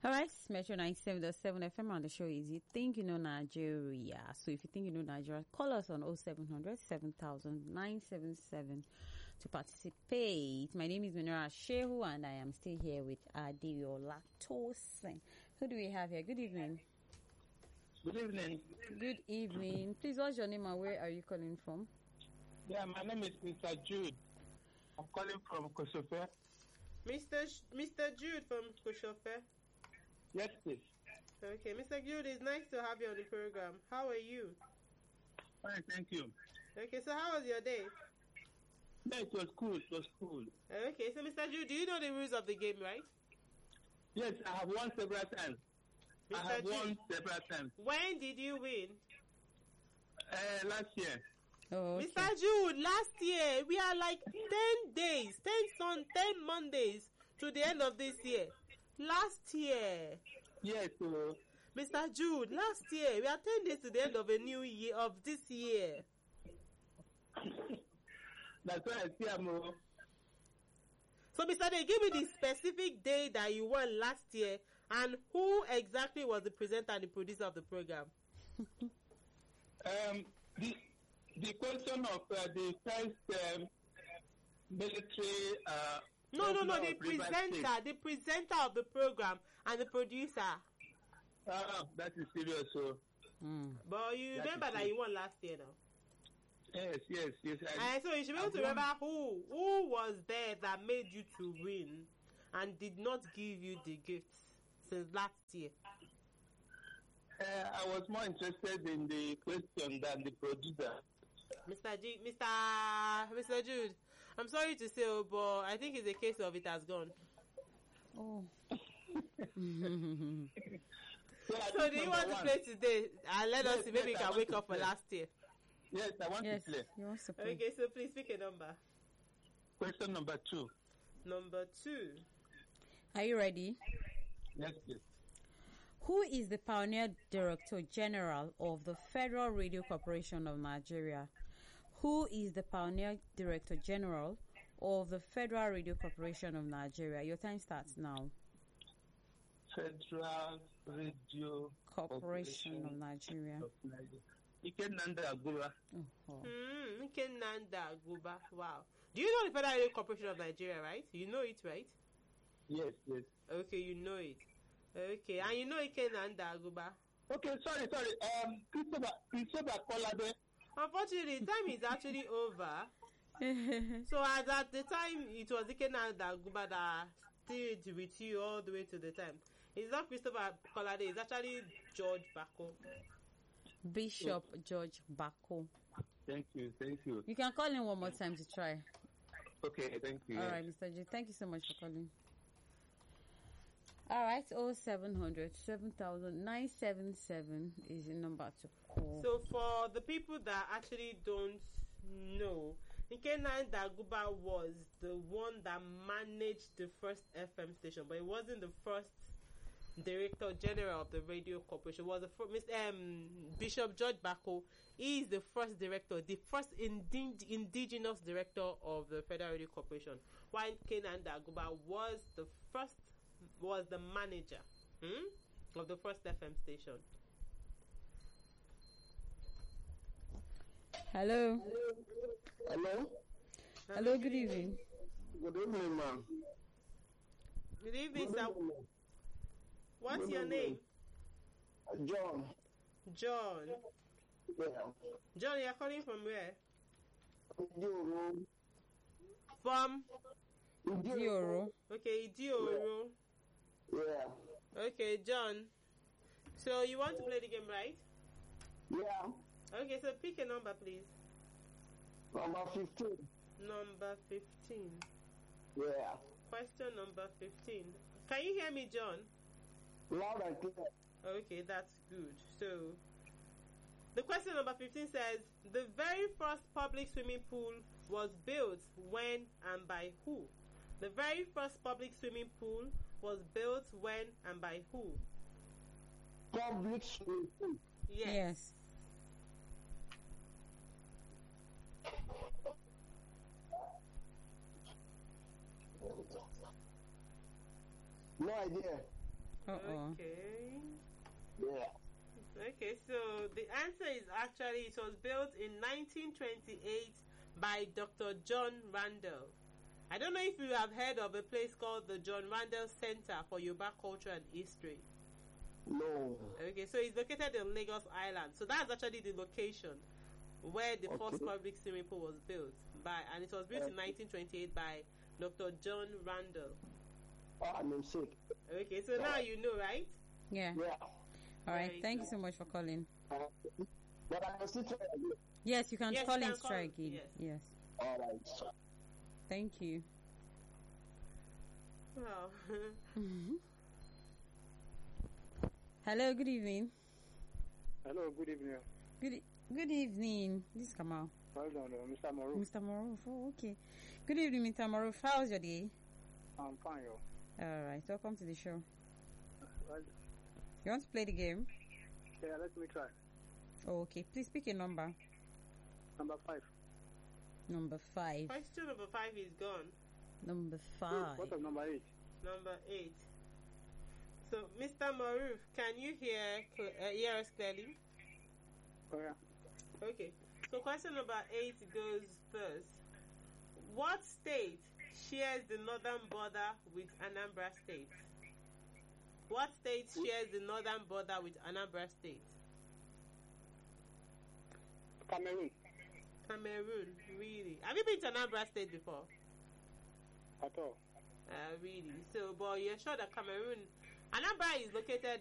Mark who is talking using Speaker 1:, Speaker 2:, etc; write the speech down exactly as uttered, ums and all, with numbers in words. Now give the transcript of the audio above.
Speaker 1: All right, Metro ninety-seven point seven F M on the show is You Think You Know Nigeria. So if you think you know Nigeria, call us on oh seven hundred, seven thousand, nine seven seven to participate. My name is Minora Shehu and I am still here with Adeola Tosin. Who do we have here? Good evening.
Speaker 2: Good evening.
Speaker 1: Good evening. Please, what's your name and where are you calling from?
Speaker 2: Yeah, my name is Mister Jude. I'm calling from Kosofe.
Speaker 3: Mister Sh- Mister Jude from Koshofe.
Speaker 2: Yes, please.
Speaker 3: Okay, Mister Jude, it's nice to have you on the program. How are you?
Speaker 2: Fine, thank you.
Speaker 3: Okay, so how was your day?
Speaker 2: Yeah, it was cool. It was cool.
Speaker 3: Okay, so Mister Jude, do you know the rules of the game, right?
Speaker 2: Yes, I have won several times.
Speaker 3: Mister
Speaker 2: I have
Speaker 3: Jude,
Speaker 2: won several times.
Speaker 3: when did you win?
Speaker 2: Uh, last year.
Speaker 1: Oh, okay.
Speaker 3: Mister Jude, last year we are like ten days, ten sun, ten Mondays to the end of this year. Last year,
Speaker 2: Yes, so
Speaker 3: Mister Jude, last year we are ten days to the end of a new year of this year.
Speaker 2: that's why I see I'm. Uh,
Speaker 3: So, Mister Day, give me the specific day that you won last year and who exactly was the presenter and the producer of the program.
Speaker 2: um, the the question of uh, the first um, military. Uh,
Speaker 3: No, no, no,
Speaker 2: governor
Speaker 3: the
Speaker 2: of Rivers
Speaker 3: presenter,
Speaker 2: State.
Speaker 3: the presenter of the program and the producer.
Speaker 2: Ah, that is serious. So
Speaker 1: Mm.
Speaker 3: But you
Speaker 2: That
Speaker 3: remember
Speaker 2: is
Speaker 3: that
Speaker 2: true.
Speaker 3: you won last year now.
Speaker 2: yes, yes, yes. I,
Speaker 3: And so you should be able to
Speaker 2: I won.
Speaker 3: remember who who was there that made you to win and did not give you the gifts since last year.
Speaker 2: Uh, I was more interested in the question than the producer.
Speaker 3: Mister G, Mister Mister Jude, I'm sorry to say, oh, but I think it's a case of it has gone.
Speaker 1: Oh.
Speaker 2: So, I
Speaker 3: So
Speaker 2: think
Speaker 3: do you
Speaker 2: number
Speaker 3: want to
Speaker 2: one.
Speaker 3: play today? And let us
Speaker 2: Yes,
Speaker 3: see, maybe
Speaker 2: yes,
Speaker 3: you
Speaker 2: I
Speaker 3: can
Speaker 2: want
Speaker 3: wake
Speaker 2: to
Speaker 3: up for
Speaker 2: play.
Speaker 3: last year.
Speaker 2: Yes, I want
Speaker 1: Yes,
Speaker 2: to play.
Speaker 1: you want to play.
Speaker 3: Okay, so please pick a number.
Speaker 2: Question number two.
Speaker 3: Number two.
Speaker 1: Are you ready?
Speaker 2: Yes, please.
Speaker 1: Who is the pioneer director general of the Federal Radio Corporation of Nigeria? Who is the pioneer director general of the Federal Radio Corporation of Nigeria? Your time starts now.
Speaker 2: Federal Radio
Speaker 1: Corporation of Nigeria.
Speaker 2: of Nigeria. Ikenanda Agula.
Speaker 1: Oh, oh.
Speaker 3: Hmm, Nkenanda Guba. Wow. Do you know the Federal Radio Corporation of Nigeria, right? You know it, right?
Speaker 2: Yes, yes.
Speaker 3: Okay, you know it. Okay, and you know Nkenanda Guba.
Speaker 2: Okay, sorry, sorry. Um, Christopher, Christopher Kolade.
Speaker 3: Unfortunately, the time is actually over. So as at the time, it was Nkenanda Guba that stayed with you all the way to the time. It's not Christopher Kolade, it's actually George Bako.
Speaker 1: Bishop George Bako.
Speaker 2: Thank you, thank you.
Speaker 1: You can call in one more time to try.
Speaker 2: Okay, thank you.
Speaker 1: All right, Mister J. Thank you so much for calling. All right, oh seven hundred, seven thousand, nine seven seven is the number to call.
Speaker 3: So for the people that actually don't know, Nkenanda Guba was the one that managed the first F M station, but it wasn't the first director general of the radio corporation. It was the first, Mister Um, Bishop George Bako is the first director, the first indi- indigenous director of the Federal Radio Corporation, while Nkenanda Guba was the first, was the manager hmm, of the first F M station.
Speaker 1: Hello.
Speaker 2: Hello?
Speaker 1: Hello, good evening.
Speaker 2: Good evening, ma'am.
Speaker 3: Good evening, sir. What's your name?
Speaker 2: John.
Speaker 3: John.
Speaker 2: Yeah.
Speaker 3: John, you're calling from where?
Speaker 2: Idioro.
Speaker 3: From?
Speaker 1: Dioro.
Speaker 3: Okay, Idioro.
Speaker 2: Yeah.
Speaker 3: Okay, John. So you want to play the game, right?
Speaker 2: Yeah.
Speaker 3: Okay, so pick a number, please.
Speaker 2: Number fifteen.
Speaker 3: Number fifteen.
Speaker 2: Yeah.
Speaker 3: Question number fifteen. Can you hear me, John?
Speaker 2: Loud and clear.
Speaker 3: Okay, that's good. So, the question number fifteen says, the very first public swimming pool was built when and by who? The very first public swimming pool was built when and by who?
Speaker 2: Public swimming pool.
Speaker 3: Yes.
Speaker 1: Yes.
Speaker 2: No idea.
Speaker 1: Uh-oh.
Speaker 3: Okay.
Speaker 2: Yeah.
Speaker 3: Okay, so the answer is actually it was built in nineteen twenty-eight by Doctor John Randall. I don't know if you have heard of a place called the John Randall Center for Yoruba Culture and History.
Speaker 2: No.
Speaker 3: Okay, so it's located in Lagos Island. So that's actually the location where the
Speaker 2: Okay.
Speaker 3: first public swimming pool was built by, and it was built in nineteen twenty-eight by Doctor John Randall.
Speaker 2: Oh, I'm sick.
Speaker 3: Okay, so now you know, right?
Speaker 1: Yeah.
Speaker 2: Yeah.
Speaker 1: All right.
Speaker 3: Right.
Speaker 1: Thank you so much for calling.
Speaker 2: Uh, but I can still try again.
Speaker 1: Yes, you can
Speaker 3: Yes,
Speaker 1: call
Speaker 3: you
Speaker 1: in
Speaker 3: can call,
Speaker 1: try again.
Speaker 3: yes.
Speaker 1: Yes.
Speaker 2: All right.
Speaker 1: Thank you.
Speaker 3: Wow.
Speaker 1: Hello. Good evening.
Speaker 2: Hello, good evening.
Speaker 1: Good e- good evening. This is Kamal.
Speaker 2: Well done, uh, Mister Maru.
Speaker 1: Mister Maruf. Oh, okay. Good evening, Mister Maruf. How's your day?
Speaker 2: I'm fine, yo.
Speaker 1: All right. Welcome to the show.
Speaker 2: Well,
Speaker 1: You want to play the game?
Speaker 2: yeah, let me try.
Speaker 1: Oh, okay. Please pick a number.
Speaker 2: Number five.
Speaker 1: Number five.
Speaker 3: Question number five is gone.
Speaker 1: Number five.
Speaker 2: What of number eight?
Speaker 3: Number eight. So, Mister Maruf, can you hear cl- uh, hear us clearly?
Speaker 2: Oh, yeah.
Speaker 3: Okay. So, question number eight goes first. What state shares the northern border with Anambra State? What state shares the northern border with Anambra State?
Speaker 2: Cameroon.
Speaker 3: Cameroon, really? Have you been to Anambra State before?
Speaker 2: At all.
Speaker 3: Uh, really? So, but you're sure that Cameroon, Anambra is located